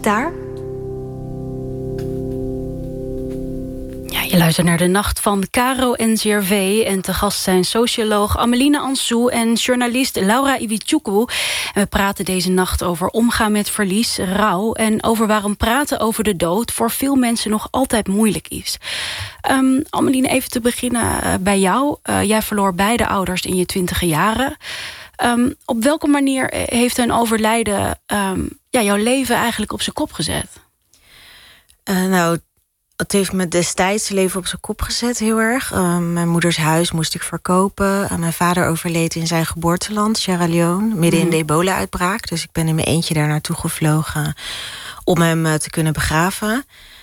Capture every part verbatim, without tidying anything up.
daar? Je luistert naar De Nacht van Caro en Gervais. En te gast zijn socioloog Ameline Ansou en journalist Laura Iwitjoku. En we praten deze nacht over omgaan met verlies, rouw... en over waarom praten over de dood voor veel mensen nog altijd moeilijk is. Um, Ameline, even te beginnen uh, bij jou. Uh, jij verloor beide ouders in je twintige jaren. Um, op welke manier heeft een overlijden um, ja, jouw leven eigenlijk op zijn kop gezet? Uh, nou... Het heeft me destijds leven op zijn kop gezet, heel erg. Uh, mijn moeders huis moest ik verkopen. Uh, mijn vader overleed in zijn geboorteland, Sierra Leone, midden in de ebola-uitbraak. Dus ik ben in mijn eentje daar naartoe gevlogen om hem uh, te kunnen begraven.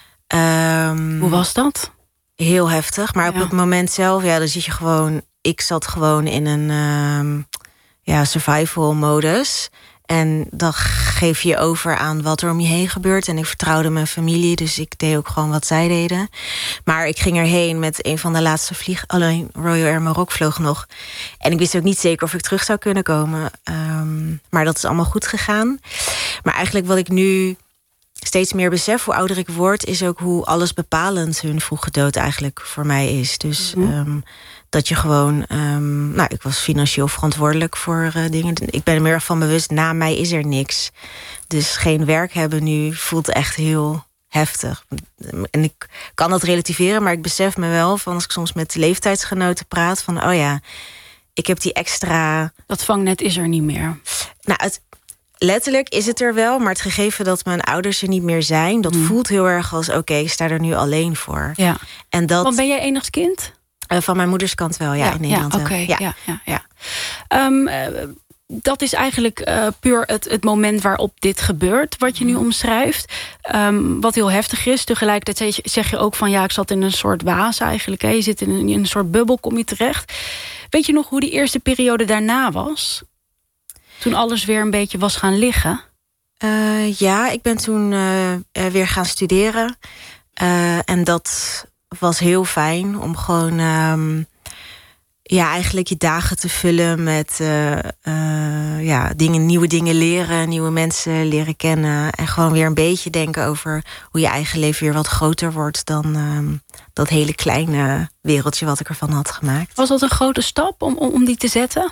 Um, Hoe was dat? Heel heftig. Maar ja. op het moment zelf, ja, dan zit je gewoon... Ik zat gewoon in een um, ja, survival-modus. En dan geef je je over aan wat er om je heen gebeurt. En ik vertrouwde mijn familie, dus ik deed ook gewoon wat zij deden. Maar ik ging erheen met een van de laatste vlieg... Alleen Royal Air Maroc vloog nog. En ik wist ook niet zeker of ik terug zou kunnen komen. Um, maar dat is allemaal goed gegaan. Maar eigenlijk wat ik nu steeds meer besef, hoe ouder ik word... is ook hoe allesbepalend hun vroege dood eigenlijk voor mij is. Dus... Mm-hmm. um, Dat je gewoon... Um, nou, ik was financieel verantwoordelijk voor uh, dingen. Ik ben er meer van bewust, na mij is er niks. Dus geen werk hebben nu voelt echt heel heftig. En ik kan dat relativeren, maar ik besef me wel... van als ik soms met leeftijdsgenoten praat... van oh ja, ik heb die extra... Dat vangnet is er niet meer. Nou, het, letterlijk is het er wel... maar het gegeven dat mijn ouders er niet meer zijn... dat mm. voelt heel erg als oké, okay, ik sta er nu alleen voor. Ja. En dat, Want ben jij enig kind? Uh, van mijn moeders kant wel, ja, ja in Nederland. Ja, oké. Ja. Ja, ja, ja. Um, uh, dat is eigenlijk uh, puur het, het moment waarop dit gebeurt, wat je nu omschrijft. Um, wat heel heftig is. Tegelijkertijd zeg je ook van ja, ik zat in een soort waas eigenlijk. Hè. Je zit in een, in een soort bubbel, kom je terecht. Weet je nog hoe die eerste periode daarna was? Toen alles weer een beetje was gaan liggen? Uh, ja, ik ben toen uh, weer gaan studeren. Uh, en dat was heel fijn om gewoon um, ja, eigenlijk je dagen te vullen met uh, uh, ja, dingen, nieuwe dingen leren, nieuwe mensen leren kennen. En gewoon weer een beetje denken over hoe je eigen leven weer wat groter wordt dan um, dat hele kleine wereldje wat ik ervan had gemaakt. Was dat een grote stap om, om, om die te zetten?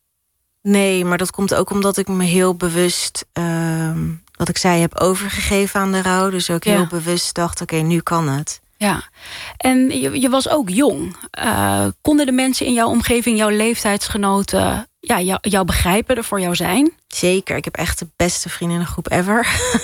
Nee, maar dat komt ook omdat ik me heel bewust, um, wat ik zei, heb overgegeven aan de rouw. Dus ook ja. heel bewust dacht, oké, okay, nu kan het. Ja, en je, je was ook jong. Uh, konden de mensen in jouw omgeving, jouw leeftijdsgenoten... Ja, jou, jou begrijpen, er voor jou zijn? Zeker, ik heb echt de beste vriendinnengroep ever.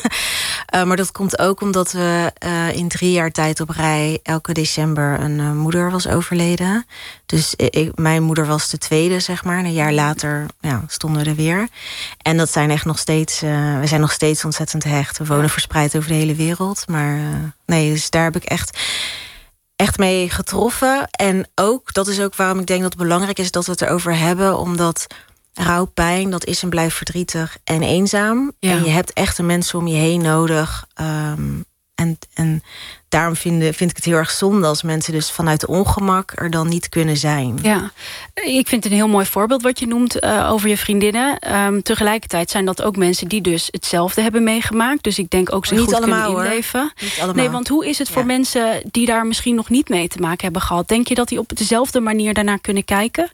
uh, maar dat komt ook omdat we uh, in drie jaar tijd op rij... elke december een uh, moeder was overleden. Dus ik, mijn moeder was de tweede, zeg maar. En een jaar later ja, stonden we er weer. En dat zijn echt nog steeds... Uh, we zijn nog steeds ontzettend hecht. We wonen verspreid over de hele wereld. Maar uh, nee, dus daar heb ik echt... echt mee getroffen. En ook, dat is ook waarom ik denk dat het belangrijk is... dat we het erover hebben, omdat rouw, pijn... dat is en blijft verdrietig en eenzaam. Ja. En je hebt echt de mensen om je heen nodig. Um, en, en daarom vind, vind ik het heel erg zonde... als mensen dus vanuit de ongemak er dan niet kunnen zijn. Ja, ik vind het een heel mooi voorbeeld wat je noemt uh, over je vriendinnen. Um, tegelijkertijd zijn dat ook mensen die dus hetzelfde hebben meegemaakt. Dus ik denk ook ze goed allemaal, kunnen inleven. Hoor. Niet allemaal. Nee, want hoe is het voor ja. mensen die daar misschien nog niet mee te maken hebben gehad? Denk je dat die op dezelfde manier daarnaar kunnen kijken?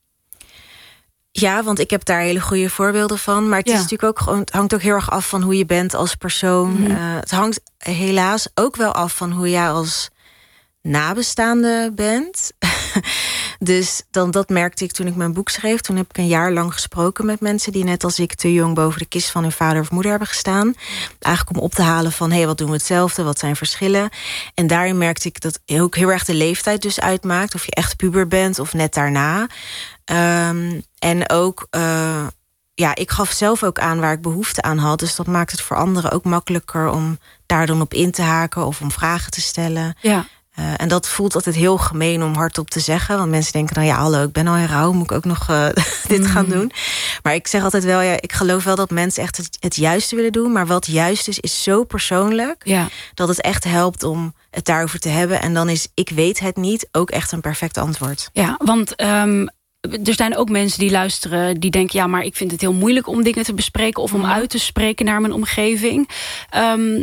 Ja, want ik heb daar hele goede voorbeelden van. Maar het, ja. is natuurlijk ook gewoon, het hangt ook heel erg af van hoe je bent als persoon. Mm-hmm. Uh, het hangt helaas ook wel af van hoe jij als nabestaande bent. Dus dan, dat merkte ik toen ik mijn boek schreef. Toen heb ik een jaar lang gesproken met mensen... die net als ik te jong boven de kist van hun vader of moeder hebben gestaan. Eigenlijk om op te halen van, hé, hey, wat doen we hetzelfde? Wat zijn verschillen? En daarin merkte ik dat ook heel erg de leeftijd dus uitmaakt. Of je echt puber bent of net daarna. Um, en ook... Uh, ja, ik gaf zelf ook aan waar ik behoefte aan had. Dus dat maakt het voor anderen ook makkelijker... om daar dan op in te haken of om vragen te stellen. Ja. Uh, en dat voelt altijd heel gemeen om hardop te zeggen. Want mensen denken, nou ja, hallo, ik ben al in rouw. Moet ik ook nog uh, dit mm. gaan doen? Maar ik zeg altijd wel, ja, ik geloof wel dat mensen echt het, het juiste willen doen. Maar wat juist is, is zo persoonlijk... Ja. dat het echt helpt om het daarover te hebben. En dan is ik weet het niet ook echt een perfect antwoord. Ja, want... Um... er zijn ook mensen die luisteren, die denken... ja, maar ik vind het heel moeilijk om dingen te bespreken... of om uit te spreken naar mijn omgeving. Um,